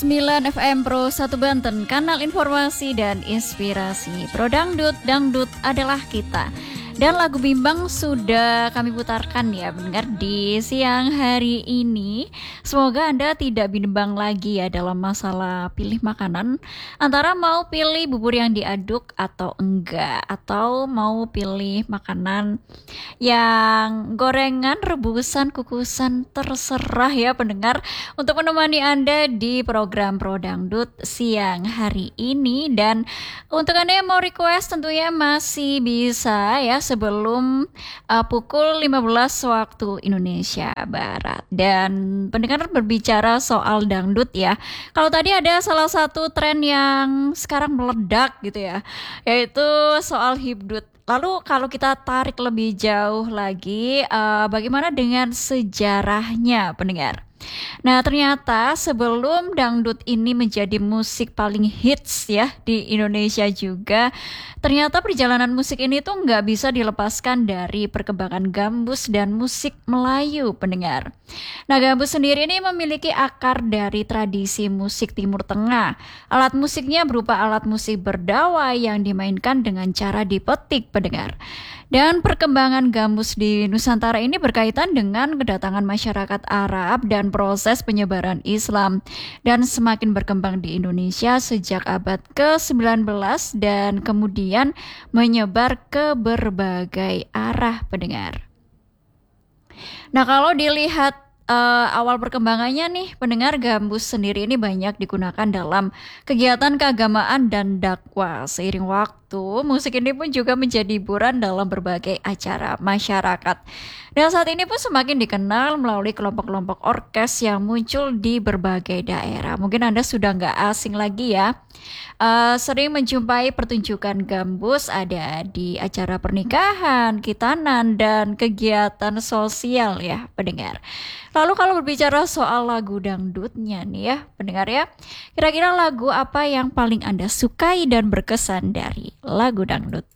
101,9 FM Pro 1 Banten, kanal informasi dan inspirasi. Pro Dangdut, Dangdut adalah kita. Dan lagu Bimbang sudah kami putarkan ya pendengar di siang hari ini. Semoga Anda tidak bimbang lagi ya dalam masalah pilih makanan, antara mau pilih bubur yang diaduk atau enggak, atau mau pilih makanan yang gorengan, rebusan, kukusan, terserah ya pendengar, untuk menemani Anda di program Pro Dangdut siang hari ini. Dan untuk Anda yang mau request tentunya masih bisa ya sebelum pukul 15 waktu Indonesia Barat. Dan pendengar, berbicara soal dangdut ya, kalau tadi ada salah satu tren yang sekarang meledak gitu ya, yaitu soal hibdut. Lalu kalau kita tarik lebih jauh lagi, bagaimana dengan sejarahnya pendengar? Nah, ternyata sebelum dangdut ini menjadi musik paling hits ya di Indonesia juga, ternyata perjalanan musik ini tuh nggak bisa dilepaskan dari perkembangan gambus dan musik Melayu pendengar. Nah, gambus sendiri ini memiliki akar dari tradisi musik Timur Tengah. Alat musiknya berupa alat musik berdawai yang dimainkan dengan cara dipetik pendengar. Dan perkembangan gambus di Nusantara ini berkaitan dengan kedatangan masyarakat Arab dan proses penyebaran Islam, dan semakin berkembang di Indonesia sejak abad ke-19 dan kemudian menyebar ke berbagai arah pendengar. Nah, kalau dilihat awal perkembangannya nih pendengar, gambus sendiri ini banyak digunakan dalam kegiatan keagamaan dan dakwah. Seiring waktu, musik ini pun juga menjadi hiburan dalam berbagai acara masyarakat. Dan saat ini pun semakin dikenal melalui kelompok-kelompok orkes yang muncul di berbagai daerah. Mungkin Anda sudah nggak asing lagi ya, sering menjumpai pertunjukan gambus ada di acara pernikahan, khitanan, dan kegiatan sosial ya pendengar. Lalu kalau berbicara soal lagu dangdutnya nih ya pendengar ya, kira-kira lagu apa yang paling Anda sukai dan berkesan dari lagu dangdut?